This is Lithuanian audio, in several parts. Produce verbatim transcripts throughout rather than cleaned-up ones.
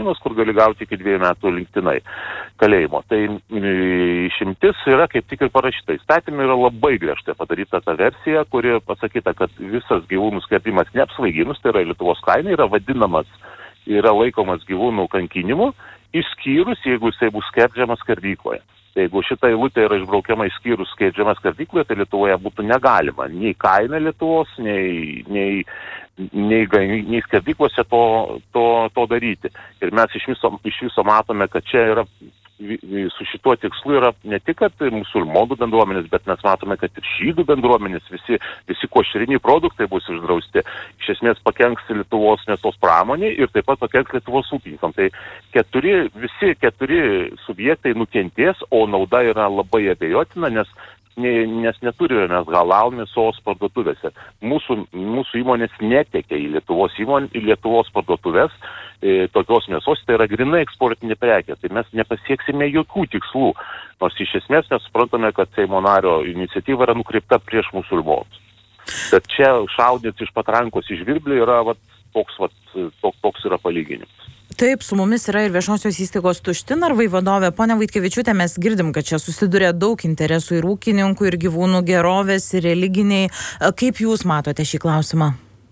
terminas, kur gali gauti iki dviejų metų linktinai kalėjimo. Tai išimtis yra kaip tik ir parašyta. Įstatymė yra labai griežtai padaryta ta versija, kuri pasakyta, kad visas gyvūnų skerdimas neapsvaiginus, tai yra Lietuvos kaime, yra vadinamas, yra laikomas gyvūnų kankinimu, išskyrus, jeigu jisai bus skerdžiamas skerdykloje. Tai jeigu šita eilutė yra išbraukiama išskyrus skerdžiamas skerdykloje, tai Lietuvoje būtų negalima nei kaime Lietuvos, nei, nei, nei, nei skerdyklose to, to, to daryti. Ir mes iš viso, iš viso matome, kad čia yra su šituo tikslu yra ne tik, kad musulmonų bendruomenės, bet mes matome, kad ir žydų bendruomenės, visi, visi košeriniai produktai bus uždrausti. Iš esmės pakenks Lietuvos mėsos pramonė ir taip pat pakenks Lietuvos ūkininkam. Tai keturi, visi keturi subjektai nukentės, o nauda yra labai abejotina, nes nes neturime mes halal mėsos parduotuvėse. Mūsų, mūsų įmonės netekia į Lietuvos, įmonė, į Lietuvos parduotuvės e, tokios mėsos, tai yra grinai eksportinė prekė. Tai mes nepasieksime jokių tikslų, nors iš esmės mes suprantame, kad Seimo nario iniciatyva yra nukreipta prieš musulmonus. Bet čia šaudyti iš patrankos iš žvirblių yra vat, toks, vat, toks, toks yra palyginimas. Taip, su mumis yra ir viešosios įstaigos Tušti narvai vadovė. Pone Vaitkevičiūte, mes girdim, kad čia susiduria daug interesų ir ūkininkų, ir gyvūnų gerovės, ir religiniai. Kaip jūs matote šį klausimą?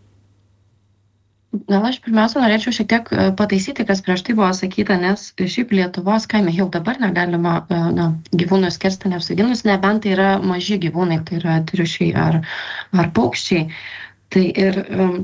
Gal aš pirmiausia norėčiau šiek tiek pataisyti, kas prieš tai buvo sakyta, nes šiaip Lietuvos kaime jau dabar negalima na, gyvūnų skersti neapsvaiginus, nebent tai yra maži gyvūnai, tai yra triušiai ar, ar paukščiai. Tai ir um,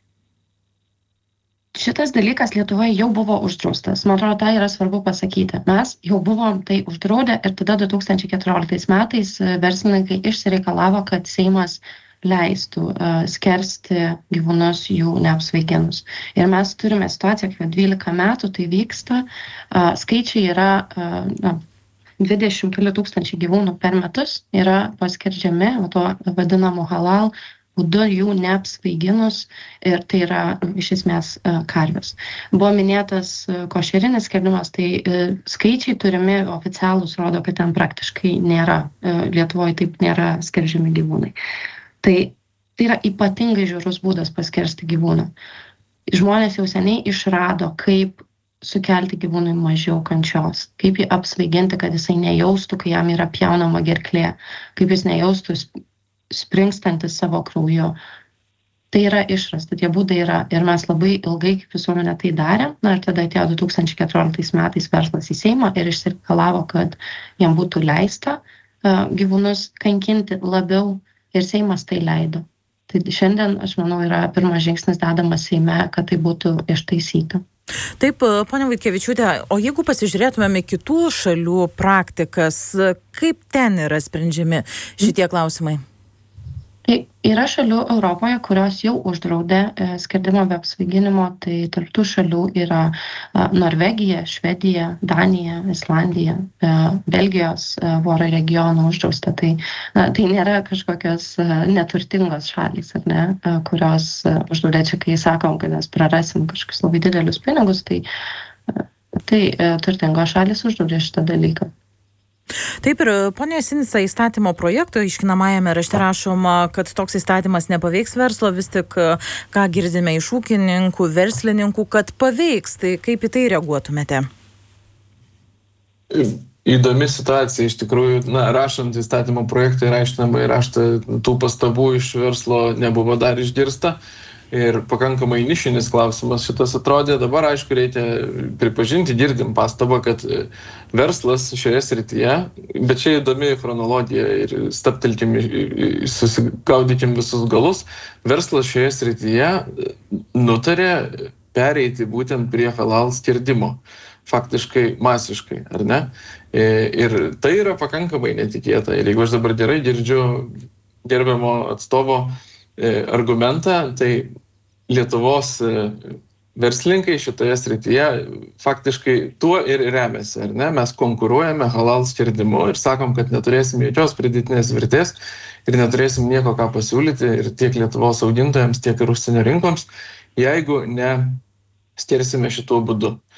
šitas dalykas Lietuvoje jau buvo uždraustas. Man atrodo, tai yra svarbu pasakyti. Mes jau buvom tai uždraudę ir tada du tūkstančiai keturioliktais metais verslininkai išsireikalavo, kad Seimas leistų uh, skersti gyvūnus jų neapsvaiginus. Ir mes turime situaciją, kad dvylika metų tai vyksta. Uh, skaičiai yra uh, na, dvidešimt keli tūkstančiai gyvūnų per metus yra paskerdžiami, o to vadinamų halal būdu jų neapsvaiginus ir tai yra iš esmės karvės. Buvo minėtas košerinis skerdimas, tai skaičiai turimi oficialūs rodo, kad ten praktiškai nėra, Lietuvoje taip nėra skerdžiami gyvūnai. Tai, tai yra ypatingai žiaurus būdas paskersti gyvūną. Žmonės jau seniai išrado, kaip sukelti gyvūnui mažiau kančios, kaip jį apsvaiginti, kad jisai nejaustų, kai jam yra pjaunama gerklė, kaip jis nejaustų springstantis savo krauju. Tai yra išrasta, tie būdai yra ir mes labai ilgai kaip visuomenė tai darėm. Na ir tada atėjo du tūkstančiai keturioliktais metais verslas į Seimą ir išsireikalavo, kad jam būtų leista uh, gyvūnus kankinti labiau ir Seimas tai leido. Tai šiandien, aš manau, yra pirmas žingsnis dedamas Seime, kad tai būtų ištaisyta. Taip, ponia Vaitkevičiūte, o jeigu pasižiūrėtumėme kitų šalių praktikas, kaip ten yra sprendžiami šitie klausimai? Tai yra šalių Europoje, kurios jau uždraudė skerdimą be apsvaiginimo, tai tarp tų šalių yra Norvegija, Švedija, Danija, Islandija, Belgijos Voro regionų uždrausta. Tai, tai nėra kažkokios neturtingos šalys, ar ne, kurios uždraudė čia, kai sakom, kad mes prarasim kažkokius labai didelius pinigus, tai, tai turtingos šalys uždraudė šitą dalyką. Taip ir, ponia Sinica, įstatymo projekto iškinamajame rašte rašoma, kad toks įstatymas nepaveiks verslo, vis tik, ką girdime iš ūkininkų, verslininkų, kad paveiks. Tai kaip į tai reaguotumėte? Įdomi situacija, iš tikrųjų, na, rašant įstatymo projektą ir aiškinamą raštą, tų pastabų iš verslo nebuvo dar išgirsta. Ir pakankamai nišinis klausimas šitas atrodė. Dabar, aišku, reikia pripažinti, girdim pastabą, kad verslas šioje srityje, bet čia įdomi chronologija ir staptelkim, susigaudykim visus galus, verslas šioje srityje nutarė pereiti būtent prie halal skerdimo. Faktiškai masiškai, ar ne? Ir tai yra pakankamai netikėta. Ir jeigu aš dabar gerai girdžiu gerbiamo atstovo argumentą, tai Lietuvos verslininkai šitoje srityje faktiškai tuo ir remiasi, ar ne? Mes konkuruojame halal skerdimu ir sakom, kad neturėsim jokios pridėtinės vertės ir neturėsim nieko ką pasiūlyti ir tiek Lietuvos augintojams, tiek ir užsienio rinkoms, jeigu ne skersime šituo būdu.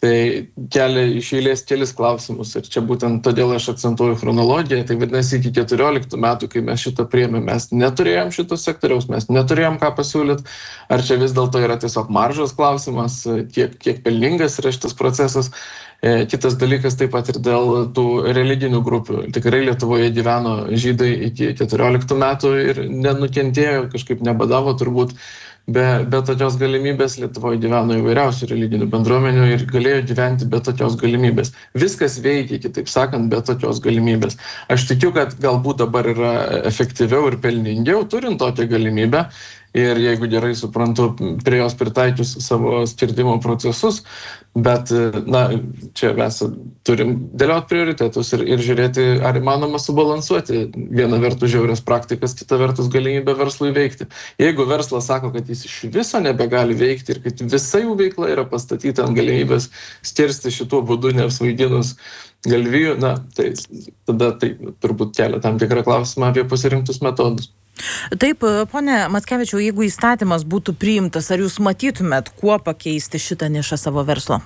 tai kelia iš eilės kelis klausimus. Ir čia būtent todėl aš akcentuoju chronologiją. Tai vadinasi, iki keturioliktų metų, kai mes šitą priėmėm, mes neturėjom šito sektoriaus, mes neturėjom ką pasiūlyti. Ar čia vis dėlto yra tiesiog maržos klausimas, kiek, kiek pelningas yra šitas procesas. E, kitas dalykas taip pat ir dėl tų religinių grupių. Tikrai Lietuvoje gyveno žydai iki keturioliktų metų ir nenukentėjo, kažkaip nebadavo turbūt. Be, be tokios galimybės Lietuvoje gyveno įvairiausių religinių bendruomenių ir galėjo gyventi be tokios galimybės. Viskas veikia, kitaip sakant, be tokios galimybės. Aš tikiu, kad galbūt dabar yra efektyviau ir pelningiau turint tokią galimybę. Ir jeigu gerai suprantu, prie jos pritaikius savo skirtimo procesus, bet, na, čia mes turim dėlioti prioritetus ir, ir žiūrėti, ar įmanoma subalansuoti vieną vertus žiaurias praktikas, kitą vertus galimybę verslui veikti. Jeigu verslas sako, kad jis iš viso nebegali veikti ir kad visa jų veikla yra pastatyta ant galimybės skirsti šituo būdu neapsvaidinus galvijų, na, tai tada tai turbūt kelia tam tikrą klausimą apie pasirinktus metodus. Taip, ponė Mackevičiau, jeigu įstatymas būtų priimtas, ar jūs matytumėt, kuo pakeisti šitą nišą savo verslo?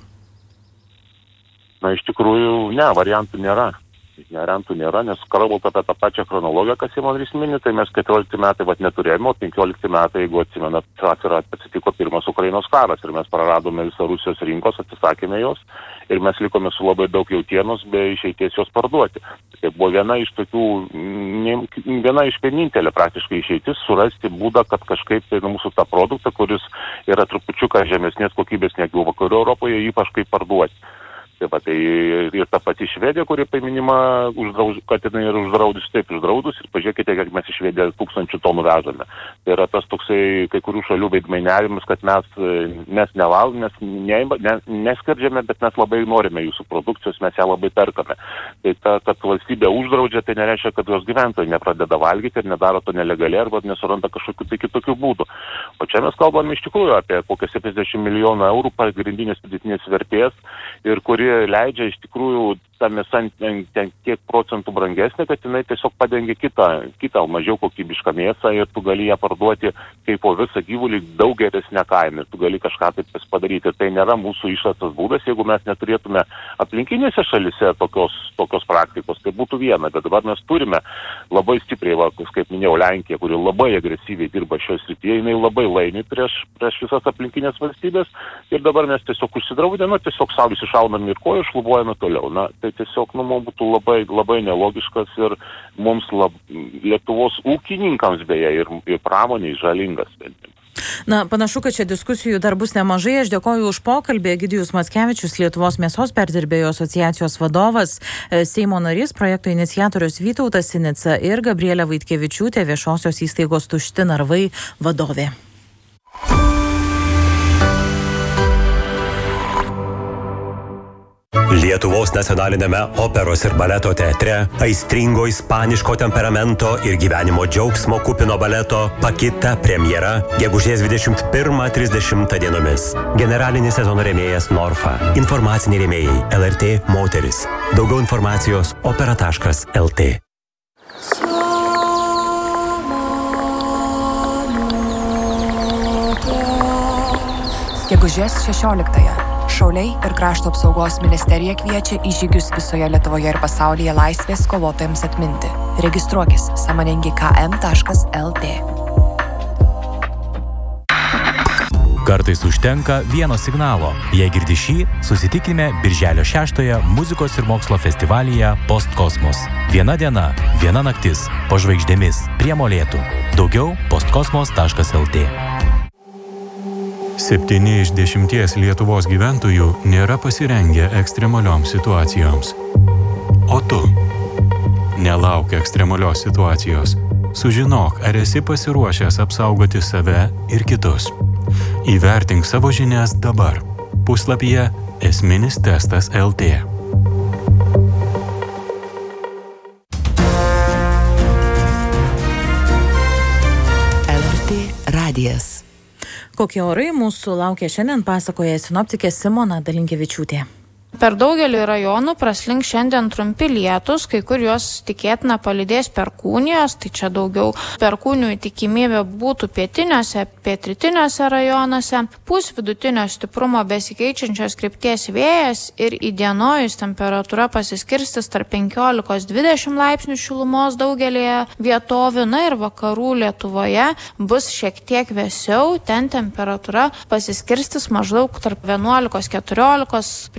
Na, iš tikrųjų, ne, variantų nėra. Variantų nėra, nes kalbant apie tą pačią chronologiją, kas įmonės mini, tai mes keturiolikti metai vat neturėjome, o penkiolikti metai, jeigu atsimenat, atsitiko pirmas Ukrainos karas ir mes praradome visą Rusijos rinkos, atsisakėme jos ir mes likome su labai daug jautienos be išeities jos parduoti. Tai buvo viena iš tokių, viena iš vienintelė praktiškai išeitis surasti būdą, kad kažkaip tai mūsų tą produktą, kuris yra trupučiuką žemesnės kokybės negu vakarų Europoje, ypač kaip parduoti. Tai va, tai ir ta pati Švedija, kuri paminima, kad jinai yra uždraudus, taip uždraudus, ir pažiūrėkite, kiek mes iš Švedijos tūkstančių tonų vežame. Tai yra tas toksai kai kurių šalių veidmainiavimas, kad mes, mes neval, mes ne, ne, neskardžiame, bet mes labai norime jūsų produkcijos, mes ją labai perkame. Tai ta, kad valstybė uždraudžia, tai nereiškia, kad jos gyventojai nepradeda valgyti ir nedaro to nelegaliai arba nesuranda kažkokių tai kitokių būdų. O čia mes kalbame iš tikrųjų apie kokią septyniasdešimt milijonų eurų pagrindinės pridėtinės vertės ir kuri leidžia iš tikrųjų ta mėsa ten tiek procentų brangesnė, kad jinai tiesiog padengia kitą, kitą mažiau kokybišką mėsą ir tu gali ją parduoti kaip po visą gyvulį daug geresnę kainą ir tu gali kažką taip padaryti. Tai nėra mūsų išrastas būdas, jeigu mes neturėtume aplinkinėse šalise tokios, tokios praktikos, tai būtų viena, bet dabar mes turime labai stipriai, va, kaip minėjau, Lenkija, kuri labai agresyviai dirba šios srityje, jinai labai laimi prieš, prieš visas aplinkinės valstybės ir dabar mes tiesiog užsidraudė, nu, tiesiog sau įsišauname ir koją šlubuojame toliau. Na, tai tiesiog, nu, mums būtų labai, labai nelogiškas ir mums lab, Lietuvos ūkininkams beje ir, ir pramoniai žalingas sprendimas. Na, panašu, kad čia diskusijų dar bus nemažai. Aš dėkoju už pokalbį. Egidijus Mackevičius, Lietuvos mėsos perdirbėjų asociacijos vadovas, Seimo narys, projekto iniciatorius Vytautas Sinica ir Gabrielė Vaitkevičiūtė, viešosios įstaigos Tušti narvai vadovė. Lietuvos nacionalinėme operos ir baleto teatre aistringo ispaniško temperamento ir gyvenimo džiaugsmo kupino baleto Pakita premjera gegužės dvidešimt pirmą trisdešimtą dienomis. Generalinis sezono rėmėjas Norfa. Informaciniai rėmėjai L R T Moteris. Daugiau informacijos opera taškas L T. Gegužės šešioliktąją. Šauliai ir Krašto apsaugos ministerija kviečia į žygius visoje Lietuvoje ir pasaulyje laisvės kovotojams atminti. Registruokis sąmoningi K M taškas L T. Kartais užtenka vieno signalo. Jei girdi šį, susitikime birželio šeštąją muzikos ir mokslo festivalyje Postkosmos. Viena diena, viena naktis, po žvaigždėmis, prie molėtų. Daugiau postkosmos taškas L T. Septyni iš dešimties Lietuvos gyventojų nėra pasirengę ekstremalioms situacijoms. O tu? Nelauk ekstremalios situacijos. Sužinok, ar esi pasiruošęs apsaugoti save ir kitus. Įvertink savo žinias dabar. Puslapyje esminis testas L T. L R T radijas. Kokie orai mūsų laukia šiandien, pasakoja sinoptikė Simona Dalinkevičiūtė. Per daugelį rajonų praslink šiandien trumpi lietus, kai kur juos tikėtina palydės perkūnijos, tai čia daugiau perkūnijų tikimybė būtų pietiniuose, pietrytiniuose rajonuose. Pūs vidutinio stiprumo besikeičiančios krypties vėjas ir įdienojus temperatūra pasiskirstis tarp penkiolikos dvidešimt laipsnių šilumos daugelėje vietovių, na ir vakarų Lietuvoje bus šiek tiek vėsiau, ten temperatūra pasiskirstis maždaug tarp vienuolikos keturiolikos,